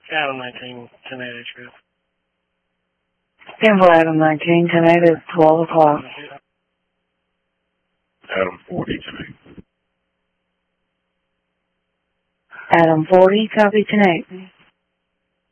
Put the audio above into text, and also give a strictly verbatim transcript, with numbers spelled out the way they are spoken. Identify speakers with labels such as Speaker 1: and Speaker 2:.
Speaker 1: Adam nineteen, ten eight H F.
Speaker 2: Cancel Adam nineteen, ten eight is twelve o'clock.
Speaker 3: Adam forty, ten eight.
Speaker 2: Adam forty, copy ten eight.